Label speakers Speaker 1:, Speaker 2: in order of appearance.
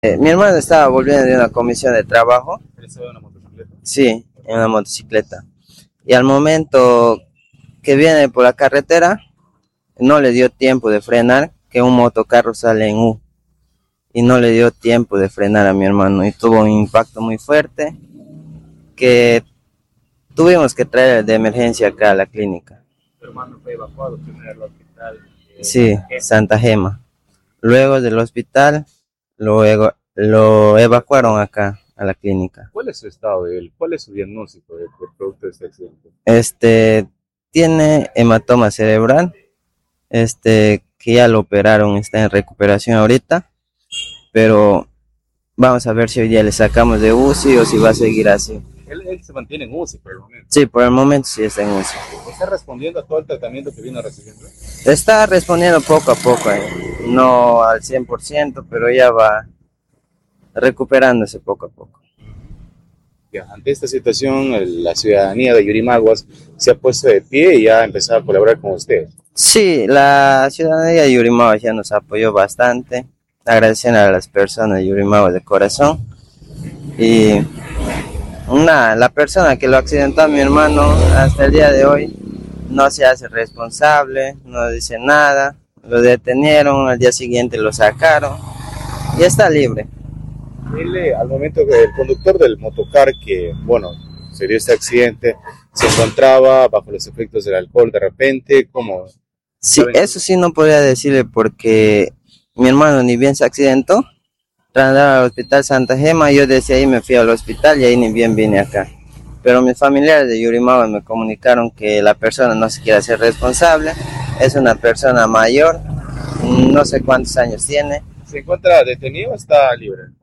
Speaker 1: Mi hermano estaba volviendo de una comisión de trabajo,
Speaker 2: ¿Él estaba en una motocicleta?
Speaker 1: sí, en una motocicleta. Y al momento que viene por la carretera, no le dio tiempo de frenar, que un motocarro sale en U. Y no le dio tiempo de frenar a mi hermano y tuvo un impacto muy fuerte que tuvimos que traer de emergencia acá a la clínica.
Speaker 2: Tu hermano fue evacuado primero al hospital.
Speaker 1: Sí,
Speaker 2: Santa Gema.
Speaker 1: Santa Gema. Luego del hospital lo evacuaron acá a la clínica.
Speaker 2: ¿Cuál es su estado de él? ¿Cuál es su diagnóstico de producto de este accidente?
Speaker 1: Tiene hematoma cerebral, que ya lo operaron, está en recuperación ahorita, pero vamos a ver si hoy día le sacamos de UCI o si va a seguir así.
Speaker 2: Él se mantiene en UCI por el momento.
Speaker 1: Sí, por el momento sí está en UCI.
Speaker 2: ¿Está respondiendo a todo el tratamiento que vino recibiendo?
Speaker 1: Está respondiendo poco a poco, no al 100%, pero ya va recuperándose poco a poco.
Speaker 2: Ya, ante esta situación, la ciudadanía de Yurimaguas se ha puesto de pie y ha empezado a colaborar con usted.
Speaker 1: Sí, la ciudadanía de Yurimaguas ya nos apoyó bastante, agradeciendo a las personas de Yurimaguas de corazón. Y la persona que lo accidentó a mi hermano hasta el día de hoy no se hace responsable, no dice nada, lo detenieron, al día siguiente lo sacaron y está libre.
Speaker 2: Él, al momento que el conductor del motocar que, bueno, se dio este accidente, se encontraba bajo los efectos del alcohol de repente, ¿cómo?
Speaker 1: Sí, eso sí no podría decirle porque mi hermano ni bien se accidentó, trasladaron al hospital Santa Gema, yo desde ahí me fui al hospital y ahí ni bien vine acá. Pero mis familiares de Yurimaguas me comunicaron que la persona no se quiere hacer responsable, es una persona mayor, no sé cuántos años tiene.
Speaker 2: ¿Se encuentra detenido o está libre?